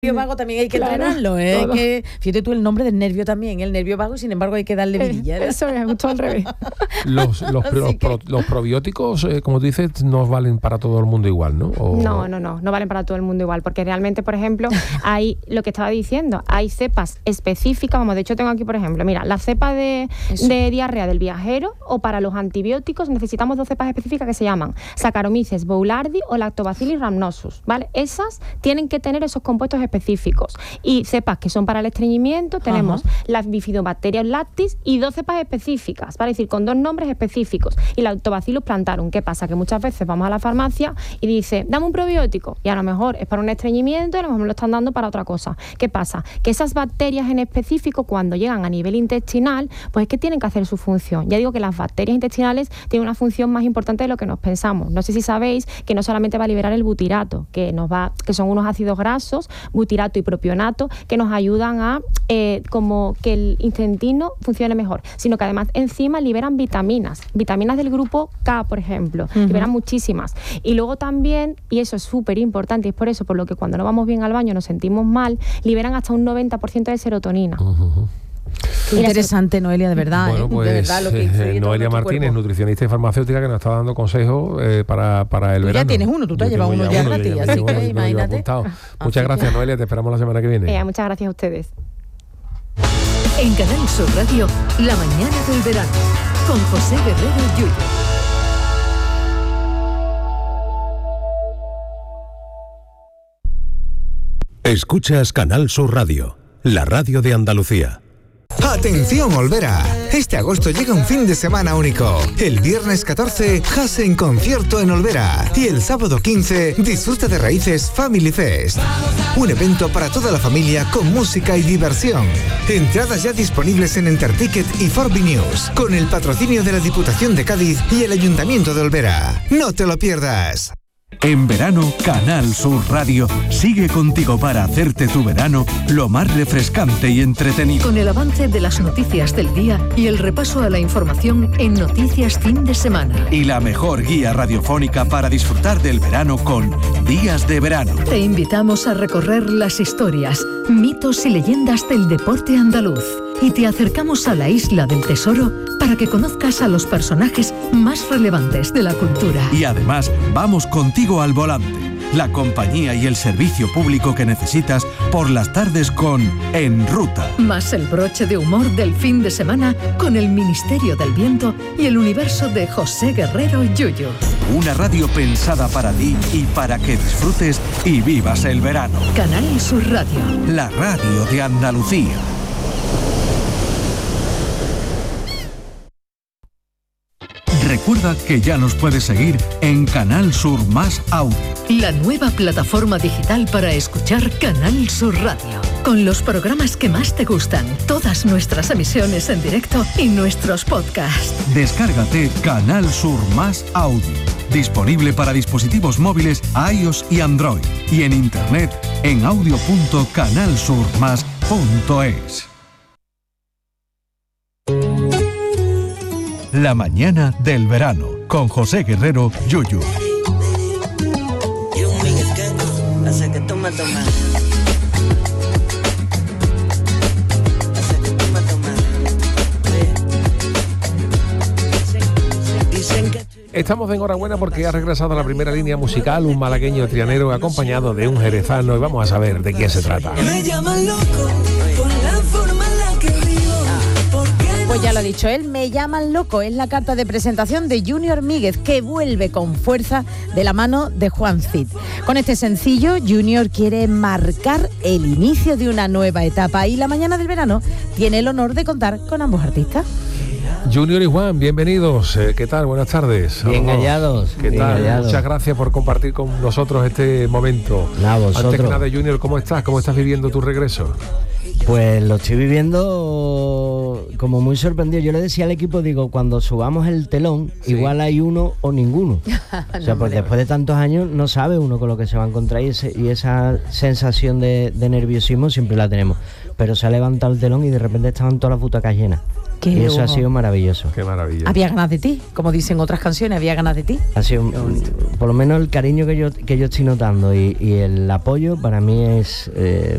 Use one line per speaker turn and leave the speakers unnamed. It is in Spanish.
nervio vago también hay que entrenarlo, ¿eh? Que, fíjate tú el nombre del nervio también, el nervio vago, sin embargo hay que darle vidilla.
Eso es justo al revés.
Los probióticos, como tú dices, no valen para todo el mundo igual, ¿no?
No valen para todo el mundo igual, porque realmente, por ejemplo, hay lo que estaba diciendo, hay cepas específicas, vamos, de hecho tengo aquí, por ejemplo, mira, la cepa de diarrea del viajero, o para los antibióticos necesitamos 2 cepas específicas que se llaman Saccharomyces boulardii o Lactobacillus rhamnosus, ¿vale? Esas tienen que tener esos compuestos específicos, y cepas que son para el estreñimiento tenemos las Bifidobacterium lactis y 2 cepas específicas, ¿vale? Es decir, con 2 nombres específicos, y Lactobacillus plantarum. ¿Qué pasa? Que muchas veces vamos a la farmacia y dice, dame un probiótico, y a lo mejor es para un estreñimiento y a lo mejor me lo están dando para otra cosa. ¿Qué pasa? Que esas bacterias en específico, cuando llegan a nivel intestinal, pues es que tienen que hacer su función. Ya digo que las bacterias intestinales tienen una función más importante de lo que nos pensamos. No sé si sabéis que no solamente va a liberar el butirato, que son unos ácidos grasos, butirato y propionato, que nos ayudan a como que el intestino funcione mejor, sino que además encima liberan vitaminas del grupo K, por ejemplo, liberan muchísimas. Y luego también, y eso es súper importante, y es por eso por lo que cuando no vamos bien al baño nos sentimos mal, liberan hasta un 90% de serotonina.
Qué interesante, Noelia, de verdad.
Bueno, pues
de verdad, lo que
Noelia Martínez, nutricionista y farmacéutica, que nos está dando consejos para el verano.
Ya tienes uno, tú te has llevado uno ya gratis, así que imagínate.
Muchas gracias, Noelia, te esperamos la semana que viene.
Muchas gracias a ustedes.
En Canal Sur Radio, La Mañana del Verano, con José Guerrero Yuyo.
Escuchas Canal Sur Radio, la radio de Andalucía.
¡Atención, Olvera! Este agosto llega un fin de semana único. El viernes 14, Jase en concierto en Olvera. Y el sábado 15, disfruta de Raíces Family Fest. Un evento para toda la familia con música y diversión. Entradas ya disponibles en Enterticket y Forbi News, con el patrocinio de la Diputación de Cádiz y el Ayuntamiento de Olvera. ¡No te lo pierdas!
En verano, Canal Sur Radio sigue contigo para hacerte tu verano lo más refrescante y entretenido.
Con el avance de las noticias del día y el repaso a la información en Noticias Fin de Semana.
Y la mejor guía radiofónica para disfrutar del verano con Días de Verano.
Te invitamos a recorrer las historias, mitos y leyendas del deporte andaluz. Y te acercamos a la Isla del Tesoro para que conozcas a los personajes más relevantes de la cultura.
Y además, vamos contigo al volante, la compañía y el servicio público que necesitas por las tardes con En Ruta.
Más el broche de humor del fin de semana con el Ministerio del Viento y el universo de José Guerrero Yuyo.
Una radio pensada para ti y para que disfrutes y vivas el verano.
Canal Sur Radio,
la radio de Andalucía. Recuerda que ya nos puedes seguir en Canal Sur Más Audio.
La nueva plataforma digital para escuchar Canal Sur Radio. Con los programas que más te gustan, todas nuestras emisiones en directo y nuestros podcasts. Descárgate
Canal Sur Más Audio. Disponible para dispositivos móviles iOS y Android. Y en internet en audio.canalsurmas.es. La mañana del verano, con José Guerrero Yuyu.
Estamos de enhorabuena porque ha regresado a la primera línea musical un malagueño trianero acompañado de un jerezano, y vamos a saber de quién se trata.
Me llaman loco por la forma en la que vivo.
Pues ya lo ha dicho él, Me llaman loco, es la carta de presentación de Junior Míguez, que vuelve con fuerza de la mano de Juan Cid. Con este sencillo, Junior quiere marcar el inicio de una nueva etapa, y la mañana del verano tiene el honor de contar con ambos artistas.
Junior y Juan, bienvenidos. ¿Qué tal? Buenas tardes.
Bien hallados.
¿Qué tal? Hallados. Muchas gracias por compartir con nosotros este momento. Antes que nada, Junior, ¿cómo estás? ¿Cómo estás viviendo tu regreso?
Pues lo estoy viviendo como muy sorprendido. Yo le decía al equipo, digo, cuando subamos el telón, sí, igual hay uno o ninguno. O sea, pues después de tantos años no sabe uno con lo que se va a encontrar, y esa sensación de nerviosismo siempre la tenemos. Pero se ha levantado el telón y de repente estaban todas las butacas llenas. Y eso ha sido maravilloso.
Qué maravilla.
Había ganas de ti, como dicen otras canciones, había ganas de ti.
Ha sido, por lo menos el cariño que yo estoy notando y el apoyo para mí es